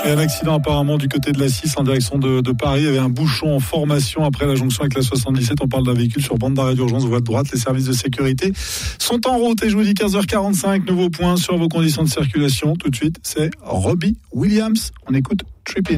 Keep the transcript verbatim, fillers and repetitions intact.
Et un accident apparemment du côté de la six en direction de, de Paris. Il y avait un bouchon en formation après la jonction avec la soixante-dix-sept. On parle d'un véhicule sur bande d'arrêt d'urgence, voie de droite. Les services de sécurité sont en route. Et je vous dis quinze heures quarante-cinq, nouveau point sur vos conditions de circulation. Tout de suite, c'est Robbie Williams. On écoute Trippin'.